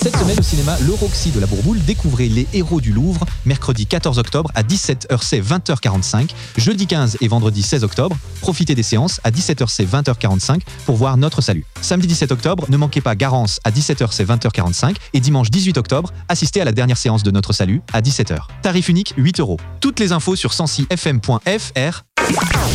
Cette semaine au cinéma, Le Roxy de la Bourboule, découvrez Les Héros du Louvre, mercredi 14 octobre à 17h c'est 20h45, jeudi 15 et vendredi 16 octobre, profitez des séances à 17h c'est 20h45 pour voir Notre Salut. Samedi 17 octobre, ne manquez pas Garance à 17h c'est 20h45 et dimanche 18 octobre, assistez à la dernière séance de Notre Salut à 17h. Tarif unique 8 €. Toutes les infos sur 106fm.fr.